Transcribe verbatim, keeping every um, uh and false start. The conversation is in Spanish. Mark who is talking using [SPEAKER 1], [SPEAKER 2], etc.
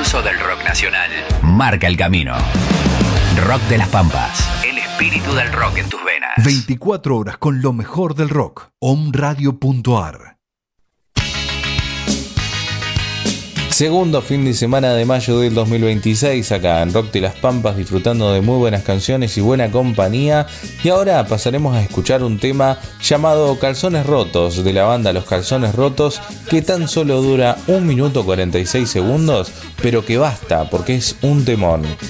[SPEAKER 1] pulso del rock nacional. Marca el camino. Rock de las Pampas. El espíritu del rock en tus venas.
[SPEAKER 2] veinticuatro horas con lo mejor del rock. omradio punto a r.
[SPEAKER 3] Segundo fin de semana de mayo del dos mil veintiséis, acá en Rock de las Pampas, disfrutando de muy buenas canciones y buena compañía. Y ahora pasaremos a escuchar un tema llamado Calzones Rotos, de la banda Los Calzones Rotos, que tan solo dura un minuto cuarenta y seis segundos, pero que basta porque es un temón.